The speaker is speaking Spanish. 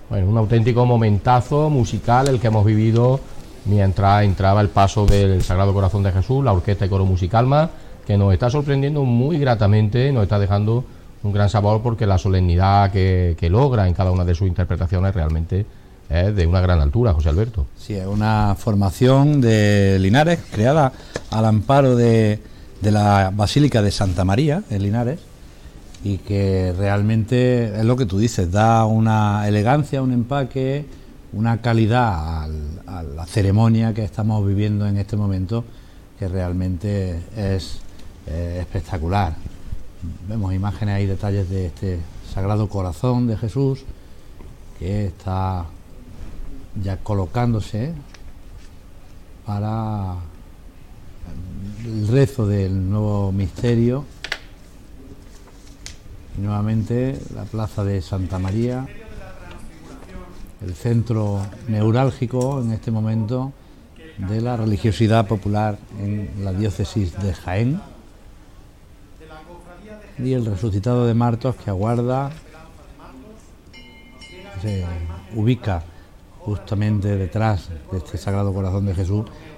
Bueno, un auténtico momentazo musical el que hemos vivido mientras entraba el paso del Sagrado Corazón de Jesús, la orquesta y coro musical que nos está sorprendiendo muy gratamente, nos está dejando un gran sabor porque la solemnidad que logra en cada una de sus interpretaciones realmente es de una gran altura, José Alberto. Sí, es una formación de Linares creada al amparo de la Basílica de Santa María en Linares, y que realmente es lo que tú dices, da una elegancia, un empaque, una calidad a la ceremonia que estamos viviendo en este momento, que realmente es espectacular. Vemos imágenes y detalles de este Sagrado Corazón de Jesús, que está ya colocándose para el rezo del nuevo misterio. Y nuevamente la plaza de Santa María, el centro neurálgico en este momento de la religiosidad popular en la diócesis de Jaén, y el resucitado de Martos que aguarda, se ubica justamente detrás de este Sagrado Corazón de Jesús